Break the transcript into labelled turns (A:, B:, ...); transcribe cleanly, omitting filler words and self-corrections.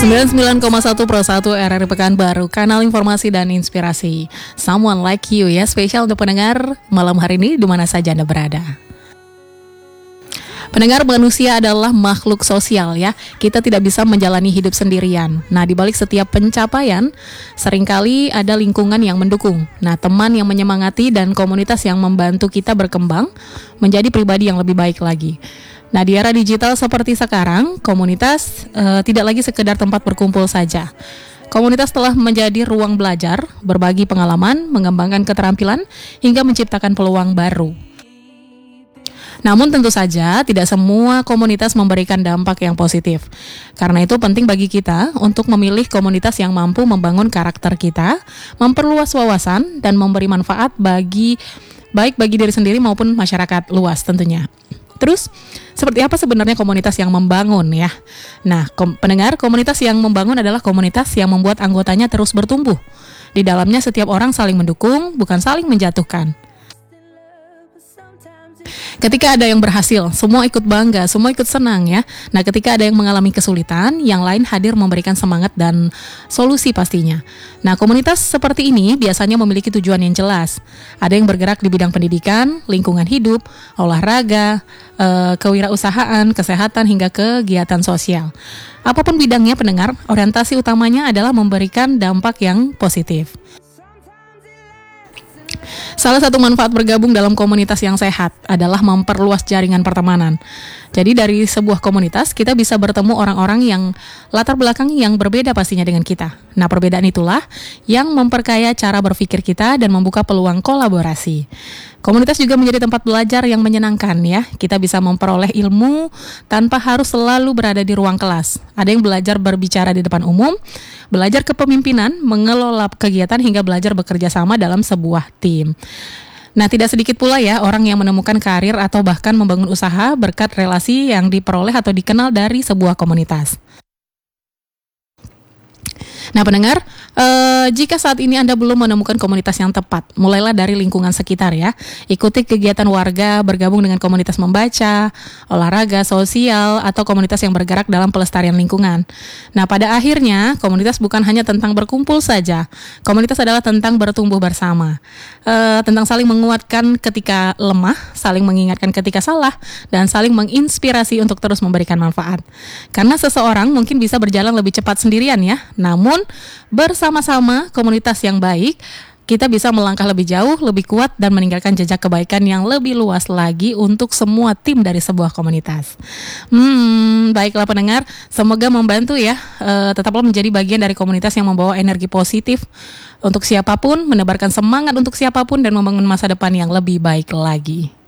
A: 99,1 Pro 1 RRI Pekanbaru, kanal informasi dan inspirasi. Someone like you ya, spesial untuk pendengar malam hari ini di mana saja Anda berada. Pendengar, manusia adalah makhluk sosial ya. Kita tidak bisa menjalani hidup sendirian. Nah, di balik setiap pencapaian, seringkali ada lingkungan yang mendukung. Nah, teman yang menyemangati dan komunitas yang membantu kita berkembang menjadi pribadi yang lebih baik lagi. Nah, di era digital seperti sekarang, komunitas tidak lagi sekedar tempat berkumpul saja. Komunitas telah menjadi ruang belajar, berbagi pengalaman, mengembangkan keterampilan, hingga menciptakan peluang baru. Namun tentu saja tidak semua komunitas memberikan dampak yang positif. Karena itu penting bagi kita untuk memilih komunitas yang mampu membangun karakter kita, memperluas wawasan, dan memberi manfaat baik bagi diri sendiri maupun masyarakat luas tentunya. Terus, seperti apa sebenarnya komunitas yang membangun ya? Nah, pendengar, komunitas yang membangun adalah komunitas yang membuat anggotanya terus bertumbuh. Di dalamnya setiap orang saling mendukung, bukan saling menjatuhkan. Ketika ada yang berhasil, semua ikut bangga, semua ikut senang ya. Nah, ketika ada yang mengalami kesulitan, yang lain hadir memberikan semangat dan solusi pastinya. Nah, komunitas seperti ini biasanya memiliki tujuan yang jelas. Ada yang bergerak di bidang pendidikan, lingkungan hidup, olahraga, kewirausahaan, kesehatan, hingga kegiatan sosial. Apapun bidangnya pendengar, orientasi utamanya adalah memberikan dampak yang positif. Salah satu manfaat bergabung dalam komunitas yang sehat adalah memperluas jaringan pertemanan. Jadi dari sebuah komunitas kita bisa bertemu orang-orang yang latar belakang yang berbeda pastinya dengan kita. Nah, perbedaan itulah yang memperkaya cara berpikir kita dan membuka peluang kolaborasi. Komunitas juga menjadi tempat belajar yang menyenangkan ya. Kita bisa memperoleh ilmu tanpa harus selalu berada di ruang kelas. Ada yang belajar berbicara di depan umum, belajar kepemimpinan, mengelola kegiatan, hingga belajar bekerja sama dalam sebuah tim. Nah, tidak sedikit pula ya orang yang menemukan karir atau bahkan membangun usaha berkat relasi yang diperoleh atau dikenal dari sebuah komunitas. Nah, pendengar, jika saat ini Anda belum menemukan komunitas yang tepat, mulailah dari lingkungan sekitar ya. Ikuti kegiatan warga, bergabung dengan komunitas membaca, olahraga, sosial, atau komunitas yang bergerak dalam pelestarian lingkungan. Nah, pada akhirnya, komunitas bukan hanya tentang berkumpul saja. Komunitas adalah tentang bertumbuh bersama. Tentang saling menguatkan ketika lemah, saling mengingatkan ketika salah, dan saling menginspirasi untuk terus memberikan manfaat. Karena seseorang mungkin bisa berjalan lebih cepat sendirian ya, namun bersama-sama komunitas yang baik, kita bisa melangkah lebih jauh, lebih kuat, dan meninggalkan jejak kebaikan yang lebih luas lagi untuk semua tim dari sebuah komunitas. Baiklah pendengar, semoga membantu ya. Tetaplah menjadi bagian dari komunitas yang membawa energi positif untuk siapapun, menebarkan semangat untuk siapapun, dan membangun masa depan yang lebih baik lagi.